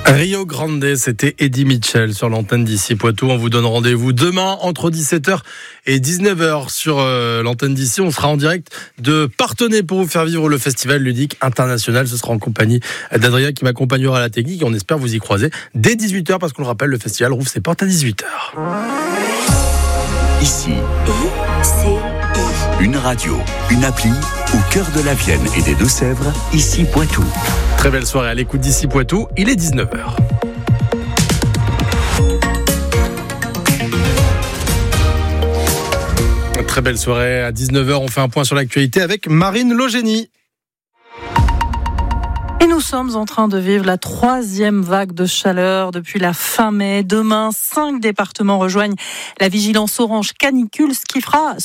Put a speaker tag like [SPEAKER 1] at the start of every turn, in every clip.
[SPEAKER 1] Rio Grande, c'était Eddie Mitchell sur l'antenne d'ici Poitou. On vous donne rendez-vous demain entre 17h et 19h sur l'antenne d'ici. On sera en direct de Parthenay pour vous faire vivre le festival ludique international. Ce sera en compagnie d'Adrien qui m'accompagnera à la technique et on espère vous y croiser dès 18h parce qu'on le rappelle, le festival rouvre ses portes à 18h.
[SPEAKER 2] Ici, une radio, une appli au cœur de la Vienne et des Deux-Sèvres, ici Poitou.
[SPEAKER 1] Très belle soirée à l'écoute d'ici Poitou, il est 19h. Très belle soirée à 19h, on fait un point sur l'actualité avec Marine Logénie.
[SPEAKER 3] Et nous sommes en train de vivre la 3e vague de chaleur depuis la fin mai. Demain, 5 départements rejoignent la vigilance orange canicule, ce qui fera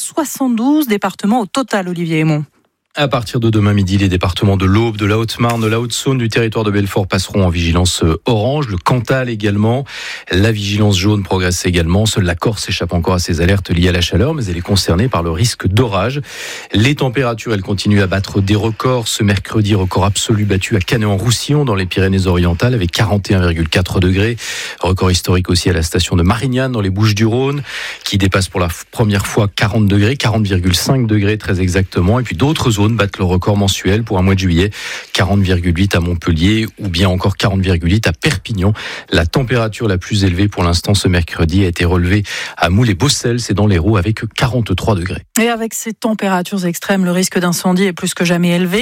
[SPEAKER 3] 72 départements au total, Olivier Aymon.
[SPEAKER 4] À partir de demain midi, les départements de l'Aube, de la Haute-Marne, de la Haute-Saône, du territoire de Belfort passeront en vigilance orange. Le Cantal également. La vigilance jaune progresse également. Seule la Corse échappe encore à ces alertes liées à la chaleur, mais elle est concernée par le risque d'orage. Les températures, elles continuent à battre des records. Ce mercredi, record absolu battu à Canet-en-Roussillon, dans les Pyrénées-Orientales, avec 41,4 degrés. Record historique aussi à la station de Marignane, dans les Bouches-du-Rhône, qui dépasse pour la première fois 40 degrés, 40,5 degrés très exactement. Et puis d'autres zones battent le record mensuel pour un mois de juillet, 40,8 à Montpellier ou bien encore 40,8 à Perpignan. La température la plus élevée pour l'instant ce mercredi a été relevée à Moulay-Bossel, c'est dans l'Hérault avec 43 degrés.
[SPEAKER 3] Et avec ces températures extrêmes, le risque d'incendie est plus que jamais élevé.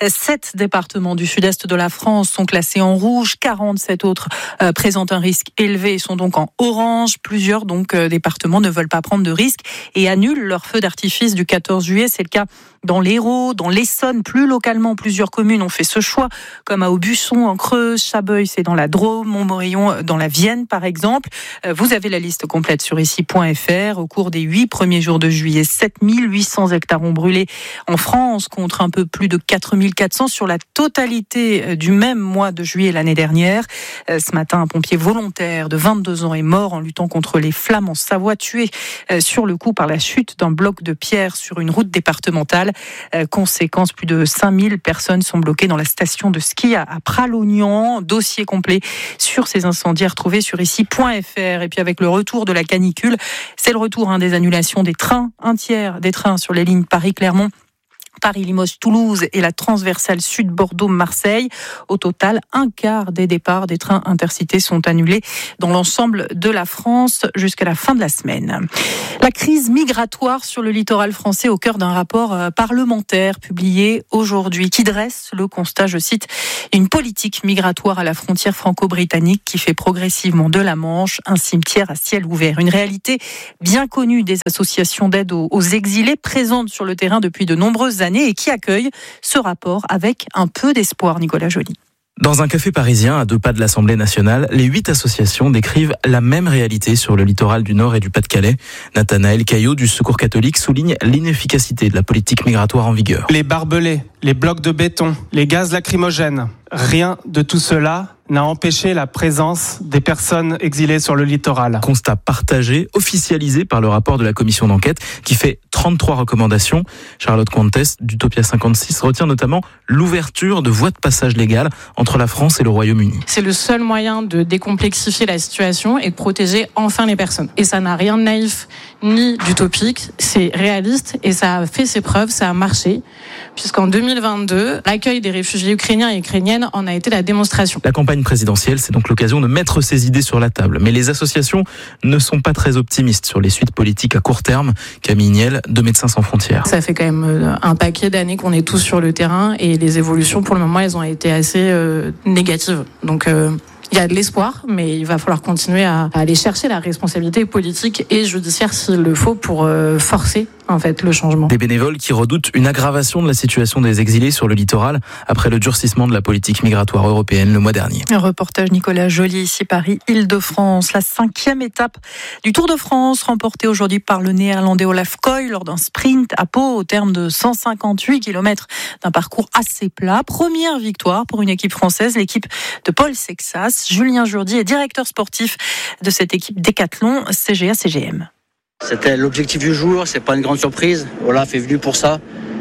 [SPEAKER 3] 7 départements du sud-est de la France sont classés en rouge, 47 autres présentent un risque élevé et sont donc en orange. Plusieurs départements ne veulent pas prendre de risques et annulent leur feu d'artifice du 14 juillet. C'est le cas dans l'Hérault, dans l'Essonne, plus localement, plusieurs communes ont fait ce choix, comme à Aubusson, en Creuse, Chabeuil, c'est dans la Drôme, Montmorillon, dans la Vienne, par exemple. Vous avez la liste complète sur ici.fr. Au cours des 8 premiers jours de juillet, 7800 hectares ont brûlé en France, contre un peu plus de 4400 sur la totalité du même mois de juillet l'année dernière. Ce matin, un pompier volontaire de 22 ans est mort en luttant contre les flammes en Savoie, tué sur le coup par la chute d'un bloc de pierre sur une route départementale. Conséquence, plus de 5000 personnes sont bloquées dans la station de ski à Pralognan. Dossier complet sur ces incendies retrouvés sur ici.fr. Et puis avec le retour de la canicule, c'est le retour des annulations des trains. Un tiers des trains sur les lignes Paris-Clermont, Paris-Limoges-Toulouse et la transversale Sud-Bordeaux-Marseille. Au total, un quart des départs des trains intercités sont annulés dans l'ensemble de la France jusqu'à la fin de la semaine. La crise migratoire sur le littoral français au cœur d'un rapport parlementaire publié aujourd'hui qui dresse le constat, je cite, une politique migratoire à la frontière franco-britannique qui fait progressivement de la Manche un cimetière à ciel ouvert. Une réalité bien connue des associations d'aide aux exilés présentes sur le terrain depuis de nombreuses années et qui accueille ce rapport avec un peu d'espoir, Nicolas Joly.
[SPEAKER 5] Dans un café parisien, à 2 pas de l'Assemblée nationale, les 8 associations décrivent la même réalité sur le littoral du Nord et du Pas-de-Calais. Nathanaël Caillot du Secours catholique souligne l'inefficacité de la politique migratoire en vigueur.
[SPEAKER 6] Les barbelés, les blocs de béton, les gaz lacrymogènes, rien de tout cela n'a empêché la présence des personnes exilées sur le littoral.
[SPEAKER 5] Constat partagé, officialisé par le rapport de la commission d'enquête qui fait 33 recommandations. Charlotte Comtesse d'Utopia 56 retient notamment l'ouverture de voies de passage légales entre la France et le Royaume-Uni.
[SPEAKER 7] C'est le seul moyen de décomplexifier la situation et de protéger enfin les personnes. Et ça n'a rien de naïf ni d'utopique, c'est réaliste et ça a fait ses preuves, ça a marché. Puisqu'en 2022, l'accueil des réfugiés ukrainiens et ukrainiennes en a été la démonstration.
[SPEAKER 5] La campagne présidentielle, c'est donc l'occasion de mettre ces idées sur la table. Mais les associations ne sont pas très optimistes sur les suites politiques à court terme. Camille Niel, de Médecins sans frontières.
[SPEAKER 7] Ça fait quand même un paquet d'années qu'on est tous sur le terrain et les évolutions, pour le moment, elles ont été assez négatives. Donc il y a de l'espoir, mais il va falloir continuer à aller chercher la responsabilité politique et judiciaire s'il le faut pour forcer en fait le changement.
[SPEAKER 5] Des bénévoles qui redoutent une aggravation de la situation des exilés sur le littoral après le durcissement de la politique migratoire européenne le mois dernier.
[SPEAKER 3] Un reportage Nicolas Joly, ici Paris, Île-de-France. La 5e étape du Tour de France, remportée aujourd'hui par le néerlandais Olaf Koy lors d'un sprint à Pau au terme de 158 km d'un parcours assez plat. Première victoire pour une équipe française, l'équipe de Paul Sexas. Julien Jourdi est directeur sportif de cette équipe Décathlon CGA-CGM.
[SPEAKER 8] C'était l'objectif du jour, c'est pas une grande surprise. Olaf est venu pour ça.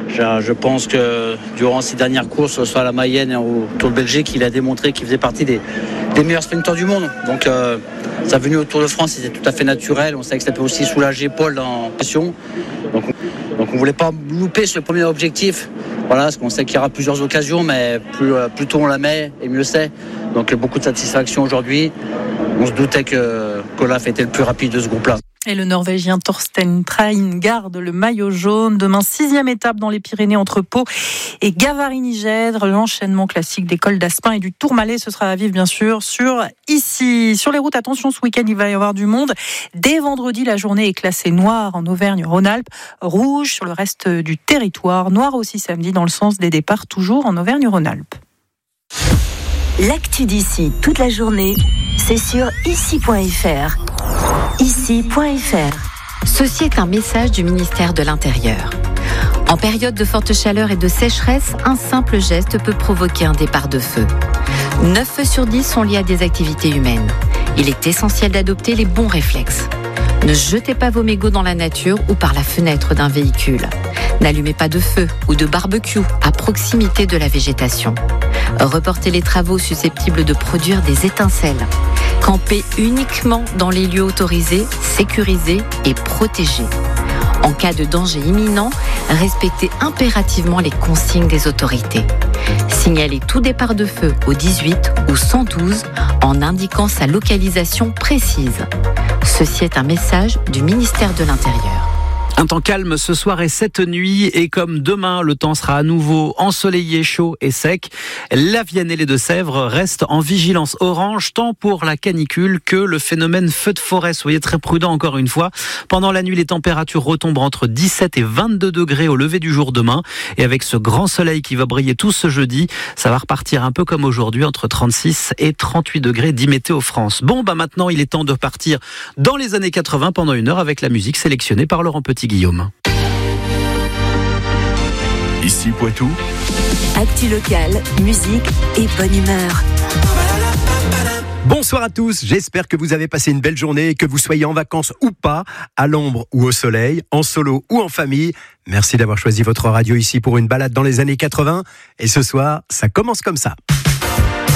[SPEAKER 8] Je pense que durant ces dernières courses, soit à la Mayenne ou au Tour de Belgique, il a démontré qu'il faisait partie des des meilleurs sprinteurs du monde. Donc sa venue au Tour de France, c'était tout à fait naturel. On savait que ça peut aussi soulager Paul dans la pression. Donc on ne voulait pas louper ce premier objectif. Voilà, parce qu'on sait qu'il y aura plusieurs occasions, mais plus tôt on la met, et mieux c'est. Donc beaucoup de satisfaction aujourd'hui. On se doutait que Olaf était le plus rapide de ce groupe-là.
[SPEAKER 3] Et le Norvégien Torstein Train garde le maillot jaune. Demain, 6e étape dans les Pyrénées entre Pau et Gavarini-Gèdre. L'enchaînement classique des cols d'Aspin et du Tourmalet, ce sera à vivre bien sûr sur les routes. Attention, ce week-end, il va y avoir du monde. Dès vendredi, la journée est classée noire en Auvergne-Rhône-Alpes, rouge sur le reste du territoire, noir aussi samedi dans le sens des départs, toujours en Auvergne-Rhône-Alpes.
[SPEAKER 9] L'actu d'ici toute la journée, c'est sur ici.fr. Ici.fr.
[SPEAKER 10] Ceci est un message du ministère de l'Intérieur. En période de forte chaleur et de sécheresse, un simple geste peut provoquer un départ de feu. 9 feux sur 10 sont liés à des activités humaines. Il est essentiel d'adopter les bons réflexes. Ne jetez pas vos mégots dans la nature ou par la fenêtre d'un véhicule. N'allumez pas de feu ou de barbecue à proximité de la végétation. Reportez les travaux susceptibles de produire des étincelles. Campez uniquement dans les lieux autorisés, sécurisés et protégés. En cas de danger imminent, respectez impérativement les consignes des autorités. Signalez tout départ de feu au 18 ou 112 en indiquant sa localisation précise. Ceci est un message du ministère de l'Intérieur.
[SPEAKER 11] Un temps calme ce soir et cette nuit, et comme demain, le temps sera à nouveau ensoleillé, chaud et sec. La Vienne et les Deux-Sèvres restent en vigilance orange, tant pour la canicule que le phénomène feu de forêt. Soyez très prudents encore une fois. Pendant la nuit, les températures retombent entre 17 et 22 degrés au lever du jour demain. Et avec ce grand soleil qui va briller tout ce jeudi, ça va repartir un peu comme aujourd'hui, entre 36 et 38 degrés d'Imétéo France. Bon, maintenant, il est temps de partir dans les années 80 pendant une heure avec la musique sélectionnée par Laurent Petit-Guillaume.
[SPEAKER 2] Ici Poitou.
[SPEAKER 9] Actu locale, musique et bonne humeur.
[SPEAKER 12] Bonsoir à tous, j'espère que vous avez passé une belle journée, que vous soyez en vacances ou pas, à l'ombre ou au soleil, en solo ou en famille. Merci d'avoir choisi votre radio ici pour une balade dans les années 80. Et ce soir, ça commence comme ça.